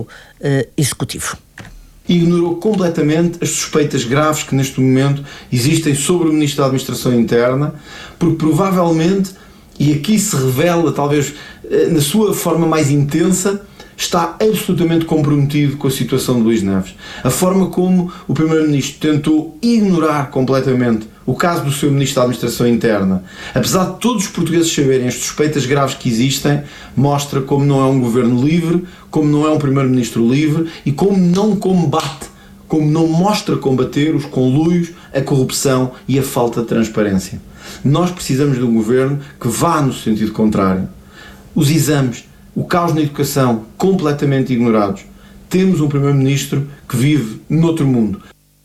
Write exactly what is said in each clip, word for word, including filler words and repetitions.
uh, Executivo. Ignorou completamente as suspeitas graves que neste momento existem sobre o Ministro da Administração Interna, porque provavelmente, e aqui se revela talvez na sua forma mais intensa, está absolutamente comprometido com a situação de Luís Neves. A forma como o Primeiro-Ministro tentou ignorar completamente o caso do seu Ministro da Administração Interna, apesar de todos os portugueses saberem as suspeitas graves que existem, mostra como não é um governo livre, como não é um Primeiro-Ministro livre e como não combate, como não mostra combater os conluios, a corrupção e a falta de transparência. Nós precisamos de um governo que vá no sentido contrário. Os exames, o caos na educação, completamente ignorados. Temos um Primeiro-Ministro que vive noutro mundo.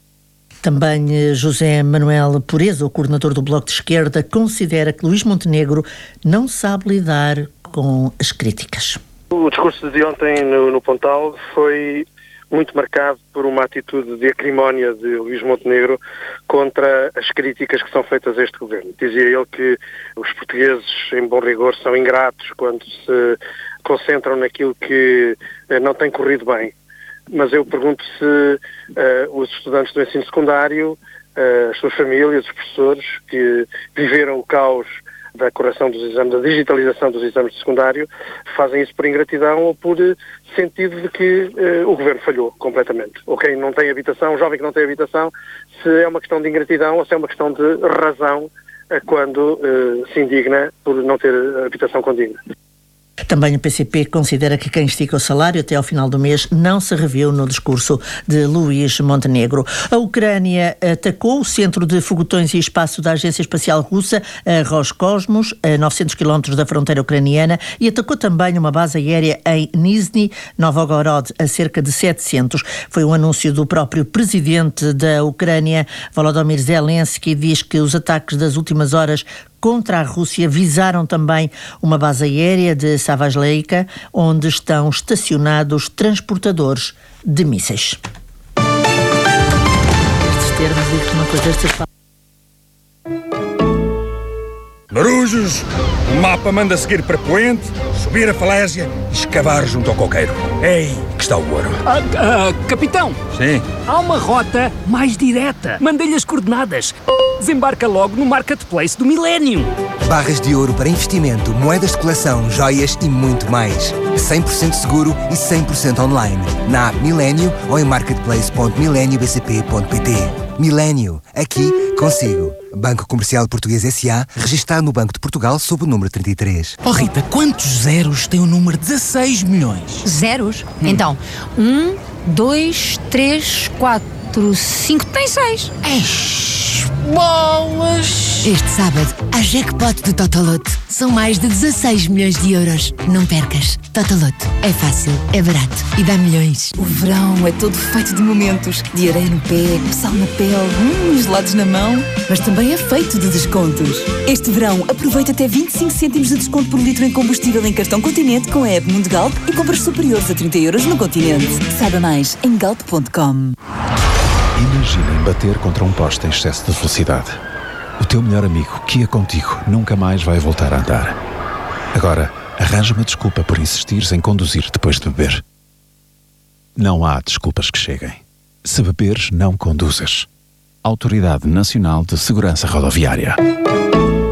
Também José Manuel Pureza, o coordenador do Bloco de Esquerda, considera que Luís Montenegro não sabe lidar com as críticas. O discurso de ontem no, no Pontal foi muito marcado por uma atitude de acrimónia de Luís Montenegro contra as críticas que são feitas a este governo. Dizia ele que os portugueses, em bom rigor, são ingratos quando se concentram naquilo que não tem corrido bem. Mas eu pergunto se uh, os estudantes do ensino secundário, uh, as suas famílias, os professores que viveram o caos da correção dos exames, da digitalização dos exames de secundário, fazem isso por ingratidão ou por sentido de que uh, o governo falhou completamente. Ou quem não tem habitação, um jovem que não tem habitação, se é uma questão de ingratidão ou se é uma questão de razão uh, quando uh, se indigna por não ter habitação condigna. Também o P C P considera que quem estica o salário até ao final do mês não se reviu no discurso de Luís Montenegro. A Ucrânia atacou o centro de foguetões e espaço da Agência Espacial Russa, a Roscosmos, a novecentos quilómetros da fronteira ucraniana, e atacou também uma base aérea em Nizhny Novgorod, a cerca de setecentos. Foi um anúncio do próprio presidente da Ucrânia, Volodymyr Zelensky, diz que os ataques das últimas horas contra a Rússia visaram também uma base aérea de Savazleika, onde estão estacionados transportadores de mísseis. Estes termos dizem uma coisa, estas Marujos, o mapa manda seguir para Poente, subir a falésia e escavar junto ao coqueiro. Ei, que está o ouro. Ah, ah, capitão! Sim? Há uma rota mais direta. Mandei-lhe as coordenadas. Desembarca logo no Marketplace do Millennium. Barras de ouro para investimento, moedas de coleção, joias e muito mais. cem por cento seguro e cem por cento online. Na app Millennium ou em marketplace ponto millennium b c p ponto p t. Millennium, aqui consigo. Banco Comercial Português S A, registado no Banco de Portugal sob o número trinta e três. Oh Rita, quantos zeros tem o número dezasseis milhões? Zeros? Hum. Então, um, dois, três, quatro, cinco, tem seis. Eish, bolas! Este sábado, há jackpot do Totoloto. São mais de dezasseis milhões de euros. Não percas. Totoloto. É fácil, é barato e dá milhões. O verão é todo feito de momentos. De areia no pé, sal na pele, hum, gelados na mão. Mas também é feito de descontos. Este verão, aproveita até vinte e cinco cêntimos de desconto por litro em combustível em cartão Continente com a app Mundo Galp e compras superiores a trinta euros no Continente. Saiba mais em galp ponto com. Imaginem bater contra um poste em excesso de velocidade. O teu melhor amigo, que ia contigo, nunca mais vai voltar a andar. Agora, arranja uma desculpa por insistires em conduzir depois de beber. Não há desculpas que cheguem. Se beberes, não conduzas. Autoridade Nacional de Segurança Rodoviária.